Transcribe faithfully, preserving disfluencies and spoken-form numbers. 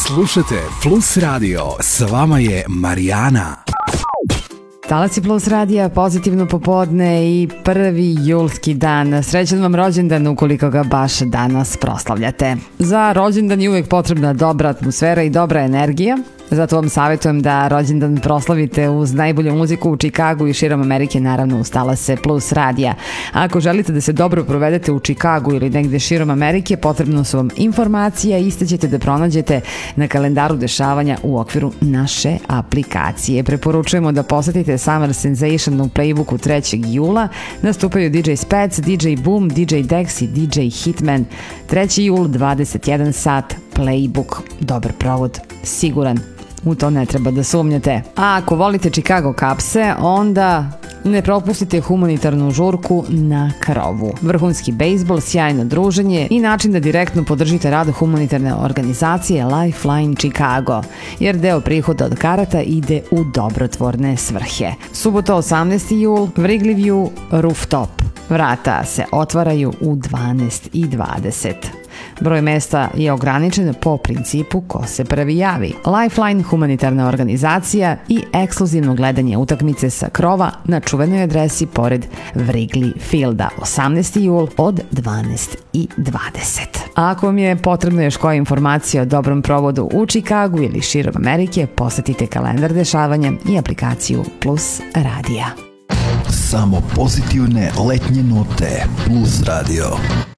Slušajte Plus Radio, s vama je Marijana. Talaci Plus radija, pozitivno popodne i prvi julski dan. Srećan vam rođendan ukoliko ga baš danas proslavljate. Za rođendan je uvijek potrebna dobra atmosfera i dobra energija. Zato vam savjetujem da rođendan proslavite uz najbolju muziku u Čikagu i širom Amerike, naravno uz Talase Plus radija. Ako želite da se dobro provedete u Čikagu ili negde širom Amerike, potrebno su vam informacije, iste ćete da pronađete na kalendaru dešavanja u okviru naše aplikacije. Preporučujemo da posetite Summer Sensation u Playbooku trećeg jula. Nastupaju D J Spec, D J Boom, D J Dex i D J Hitman. treći jul, dvadeset jedan sat, Playbook. Dobar provod, siguran. U to ne treba da sumnjate. A ako volite Chicago kapse, onda ne propustite humanitarnu žurku na krovu. Vrhunski bejsbol, sjajno druženje i način da direktno podržite rad humanitarne organizacije Lifeline Chicago, jer deo prihoda od karata ide u dobrotvorne svrhe. Subota osamnaesti jul, Wrigley View Rooftop. Vrata se otvaraju u dvanaest i dvadeset. Broj mesta je ograničen po principu ko se prvi javi. Lifeline, humanitarna organizacija i ekskluzivno gledanje utakmice sa krova na čuvenoj adresi pored Wrigley Fielda, osamnaesti jul od dvanaest i dvadeset. A ako vam je potrebno još koja informacija o dobrom provodu u Čikagu ili širom Amerike, posetite kalendar dešavanja i aplikaciju Plus radija. Samo pozitivne letnje note. Plus Radio.